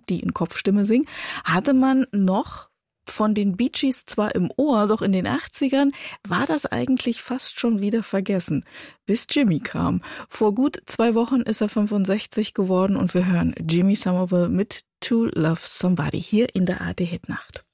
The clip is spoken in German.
die in Kopfstimme singen, hatte man noch von den Bee Gees zwar im Ohr, doch in den 80ern war das eigentlich fast schon wieder vergessen, bis Jimmy kam. Vor gut 2 Wochen ist er 65 geworden und wir hören Jimmy Somerville mit To Love Somebody hier in der ARD Hitnacht.